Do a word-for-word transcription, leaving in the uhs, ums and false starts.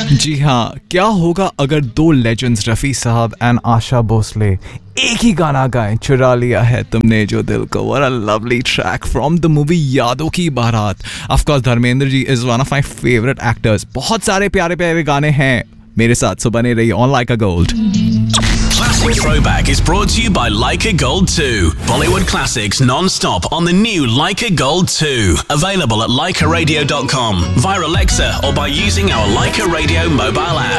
जी हाँ, क्या होगा अगर दो लेजेंड्स रफ़ी साहब एंड आशा भोसले एक ही गाना गाएं, चुरा लिया है तुमने जो दिल को. What a lovely track from the movie यादों की बारात. Of course, Dharmendra ji is one of my favorite actors. बहुत सारे प्यारे प्यारे गाने हैं मेरे साथ, सो बने रहिए on Like a Gold. Classic Throwback is brought to you by Leica Gold two. Bollywood classics non-stop on the new Leica Gold two. Available at leica radio dot com, via Alexa or by using our Leica Radio mobile app.